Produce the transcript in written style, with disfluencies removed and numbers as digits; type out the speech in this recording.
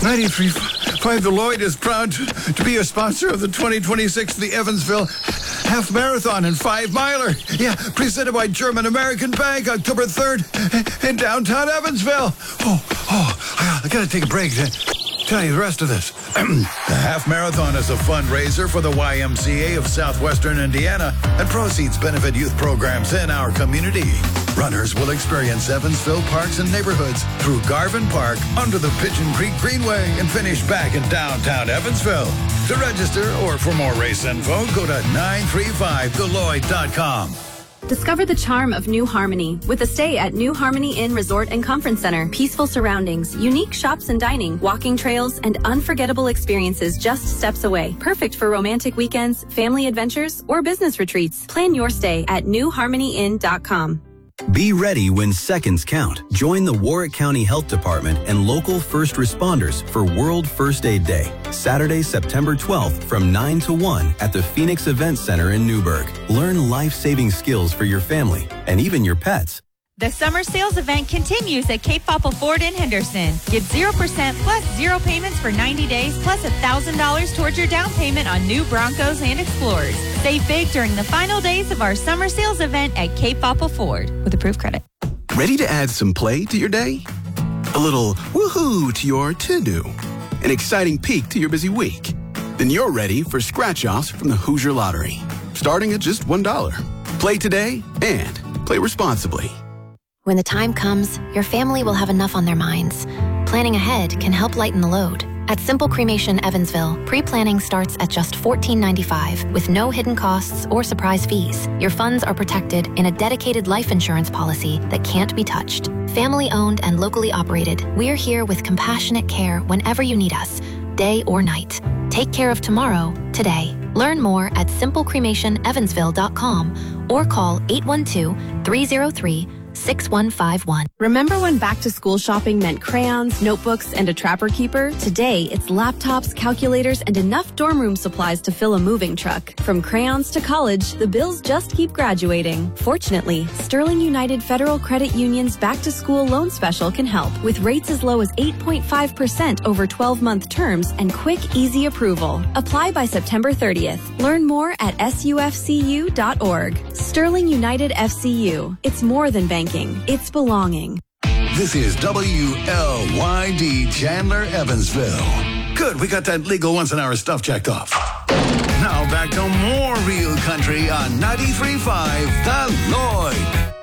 93.5 The Lloyd is proud to be a sponsor of the 2026 The Evansville Half Marathon and 5 Miler. Yeah, presented by German American Bank, October 3rd in downtown Evansville. I gotta take a break to tell you the rest of this. The Half Marathon is a fundraiser for the YMCA of Southwestern Indiana, and proceeds benefit youth programs in our community. Runners will experience Evansville parks and neighborhoods through Garvin Park, under the Pigeon Creek Greenway, and finish back in downtown Evansville. To register or for more race info, go to 935theloyd.com. Discover the charm of New Harmony with a stay at New Harmony Inn Resort and Conference Center. Peaceful surroundings, unique shops and dining, walking trails, and unforgettable experiences just steps away. Perfect for romantic weekends, family adventures, or business retreats. Plan your stay at newharmonyinn.com. Be ready when seconds count. Join the Warwick County Health Department and local first responders for World First Aid Day, Saturday, September 12th from 9 to 1 at the Phoenix Event Center in Newburgh. Learn life-saving skills for your family and even your pets. The summer sales event continues at Cape Popple Ford in Henderson. Get 0% plus 0 payments for 90 days plus $1,000 towards your down payment on new Broncos and Explorers. Save big during the final days of our summer sales event at Cape Popple Ford with approved credit. Ready to add some play to your day? A little woohoo to your to-do? An exciting peek to your busy week? Then you're ready for scratch-offs from the Hoosier Lottery, starting at just $1. Play today and play responsibly. When the time comes, your family will have enough on their minds. Planning ahead can help lighten the load. At Simple Cremation Evansville, pre-planning starts at just $14.95 with no hidden costs or surprise fees. Your funds are protected in a dedicated life insurance policy that can't be touched. Family-owned and locally operated, we're here with compassionate care whenever you need us, day or night. Take care of tomorrow, today. Learn more at simplecremationevansville.com or call 812-303-6151. Remember when back-to-school shopping meant crayons, notebooks, and a Trapper Keeper? Today, it's laptops, calculators, and enough dorm room supplies to fill a moving truck. From crayons to college, the bills just keep graduating. Fortunately, Sterling United Federal Credit Union's back-to-school loan special can help, with rates as low as 8.5% over 12-month terms and quick, easy approval. Apply by September 30th. Learn more at sufcu.org. Sterling United FCU. It's more than banking. It's belonging. This is WLYD Chandler, Evansville. Good, we got that legal once-an-hour stuff checked off. Now back to more real country on 93.5 The Lloyd.